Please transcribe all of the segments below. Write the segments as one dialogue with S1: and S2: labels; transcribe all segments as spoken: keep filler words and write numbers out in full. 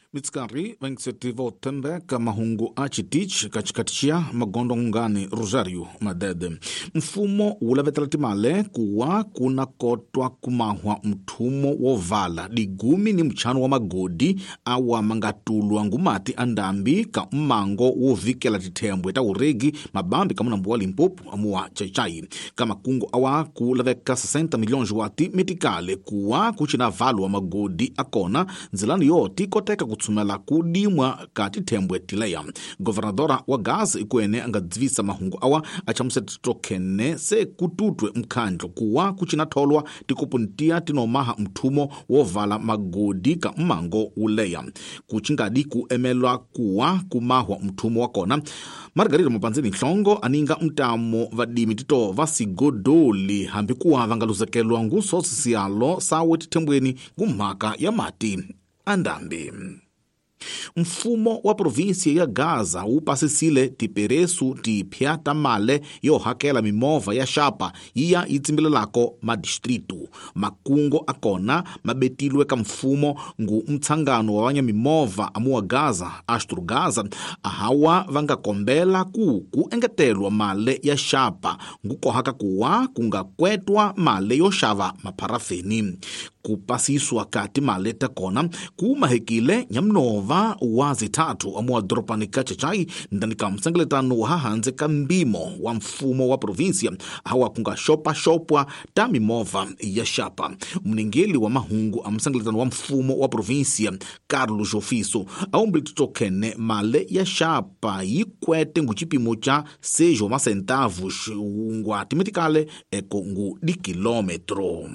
S1: Mitskari vaingisetivo tembe kama hungu achitich kachikatishia magondo ngani Rosario Madede. Mfumo ulavetalati male kuwa kuna kotwa kumahwa mtumo wovala digumi ni mchano wa magodi awa mangatulu angumati andambi ka mmango wovikela titembwe ta uregi mabambi kama nambuwa Limpopo amuwa chaichai. Kama kungo awa kulaveka sesenta milioni wati mitikale kuwa kuchina valu wa magodi akona nzilani yoti koteka kutsumela kudimwa kati tembwe tileya. Governadora wa Gaza ikuene angadzivisa mahungu awa achamusetitokene se kututwe mkandlo kuwa kuchina tolwa tikupuntia tinomaha mtumo wovala magodi ka mmango uleya. Kuchingadi kuemelwa kuwa kumahwa mtumo wakona. Margarita Mapanzini Nhlongo aninga mtamo vadimi tito vasigodoli hambi kuwa vangaluzekelwa nguso sisialo sawe titembweni kumhaka ya mati andambi. Mfumo wa provinsia ya Gaza upasisile tiperesu tipyata male yo hakela mimova ya shapa iya itsimbile lako madistritu. Makungo akona mabetilwe ka mfumo ngu mtsangano wa wanya mimova amuwa Gaza, Ashtru Gaza, ahawa vanga kombela ku kuengetelwa male ya shapa ngu kohaka kuwa kunga kwetwa male yo shava maparafeni. Kupasiswa kati maleta kona kumahekile nyamnova wazi tatu amuwa dropani kachachai ndanika msangeletano wa hahanze kambimo wa mfumo wa provinsia hawa kunga shopa shopwa tamimova ya shapa. Mningeli wa mahungu amsangeletano wa mfumo wa provinsia Carlos Jofiso aumbili tutokene male ya shapa yikwete ngu chipimo cha sejo masentavus ngwa timitikale eko ngu di kilometro.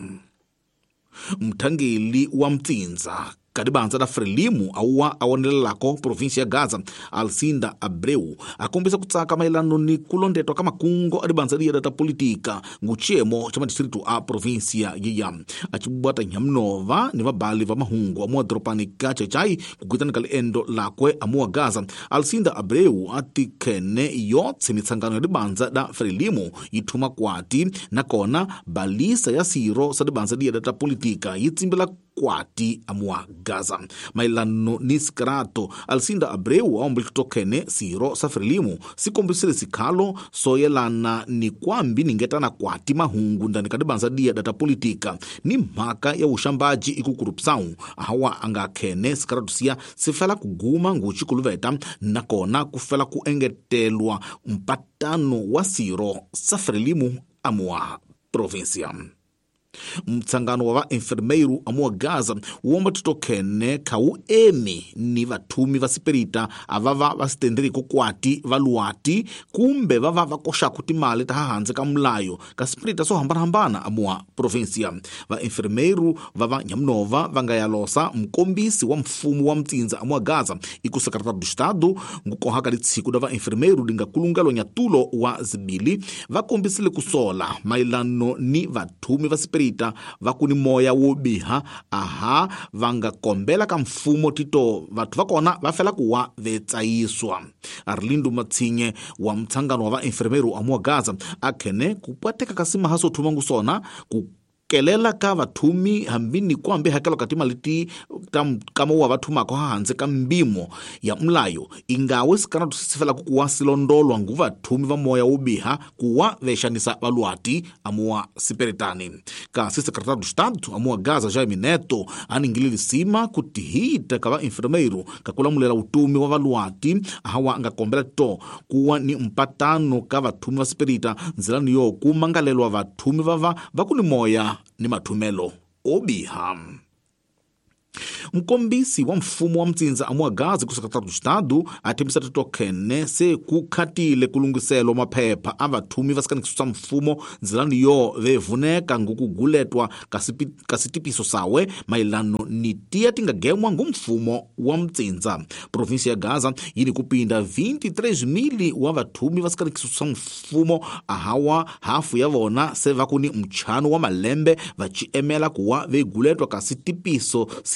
S1: Mtangeli wa Mtsinza kadibanza da Frelimu awa awonela lako provinsia ya Gaza Alcinda Abreu akombisa kutsaka mailano ni kulondetwa kama kungo adibanza dia data politika nguchemo chama distritu a provinsia ya achibwata nyamnova ni mabali va mahungu amuwa dropani kachachai kukutana kali endo lakwe amuwa Gaza. Alcinda Abreu atikene yotse mitsangano adibanza da Frelimu ituma kwati nakona balisa ya siro sa adibanza dia data politika yitsimbila kwati amuwa Gaza. Mailano niskrato Alcinda Abreu aumbili tutokene siro sa Frelimu sikombisile sikalo soyelana ni kwambi ningetana kwati mahungu ndani kadibanza dia data politika ni mhaka ya ushambaji ikukurupsau hawa angakene skrato siya sifela kuguma nguchi kuluveta nakona kufela kuengetelwa mpatano wa siro sa Frelimu amuwa provinsia. Mtsangano wa enfermeiro amuwa Gaza uomba tutokene kau emi ni vatumi vasiperita avava vasitenderi kukwati valuati kumbe vava vakosha kuti male tahahanze kamulayo kasiperita so hambana hambana amuwa provinsia. Va enfermeiro vava nyamnova vangayalosa mkombisi wa mfumu wa Mtsinza amuwa Gaza iku sekretari do Estado ngukohaka litsiku da va enfermeiro dinga kulungalo nyatulo wa zibili vakombisile kusola mailano ni vatumi vasiperita vakuni moya wobiha aha vanga kombela ka mfumo tito vatu vakona vafela kuwa vetsayiswa. Arlindo Matsinye wa mtsangano wa va enfermeiro amuwa Gaza akene kupateka kasima haso tumangu sona ku kelela ka vatumi hambini kwambe hakelo katima liti tam, kama uwa vatuma kwa hanze kambimo ya mlayo ingawe sikana tusifela kukuwa silondolo wangu vatumi va moya ubiha kuwa veshanisa valuati amuwa siperitani. Ka sisi sekretari do Estado amuwa Gaza Jaime Neto aningilili sima kutihita kava enfermeiro kakula mulela utumi wa valuati hawa angakombela to kuwa ni mpatano ka vatumi va siperita nzilani yo kumangalelwa vatumi vava vakuni moya ni matumelo obiha. Mkombisi wa mfumo wa Mtsinza amuwa Gaza ku sekretari do Estado atembisa tutokene se kukatile kulungiselo mapepa avatumi vasikanikiso mfumo nzilani yo vevuneka ngukuguletwa kasitipiso sawe mailano nitia tingagemwa ngu mfumo wa Mtsinza. Provinsia ya Gaza yini kupinda vinte e três mili wa vatumi vasikanikiso mfumo ahawa hafu ya vona se vakuni mchano wa malembe vachiemela kuwa veguletwa kasitipiso siya vaku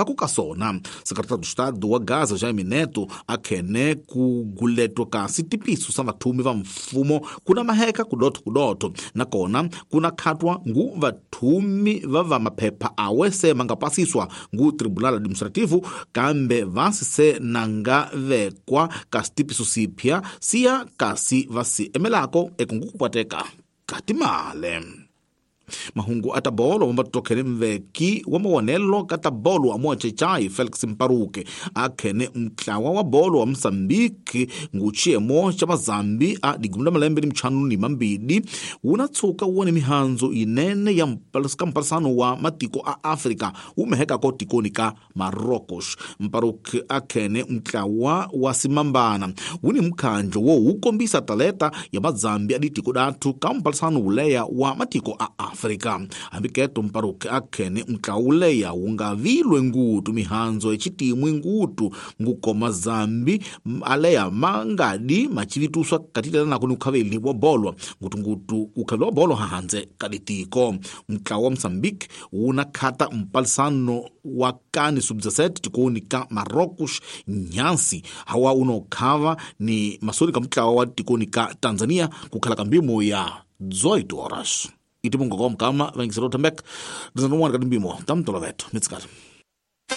S1: akukasona secretário do Estado wa Gaza Jaime Neto akhene kuguletwa kasi tipiso sa vathumi va mfumo kuna maheka kudoto kudoto nakona kuna khatwa ngu vathumi va va maphepha awe se mangapasiswa ngu tribunal administrativo kambe vasise nanga vekwa kasi tipiso sipya siya kasi vasi emelako ekungukupateka katimale. Mahungu atabolo wa matokhene mveki wa mawonelo katabolo wa Mochechai Felix Mparuke akhene mtlawa wa bolo wa Msambiki nguchiemo cha mazambi a digunda malembe ni mchanu ni mambidi unatsuka uone mihanzo inene ya mpalasano wa matiko a Afrika umeheka ko tikoni ka Marocos. Mparuke akhene mtlawa wa Simambana uni mkanjo wo ukombisa taleta ya mazambi aditiko datu ka mpalasano uleya wa matiko a Afrika. Afrika ambiketo Mparuke akhene mtlauleya ungavilwe ngutu mihanzo echitimu ngutu ngukoma zambi aleya mangadi machivituswa katitela nako nukhaveli wa bolo ngutu ngutu ukhaveli wa bolo hahanze kaditiko. Mtlawa wa Msambiki unakhata mpalisano wa kani sub dezessete tikoni ka Marocos nyansi hawa unokhava ni masoni ka mtlawa wa tikoni ka Tanzania kukhala kambimo ya dezoito horas. Iti mungo kom kama vengisero tambek dizanumwana kadimbimo tam toloveto mitskar.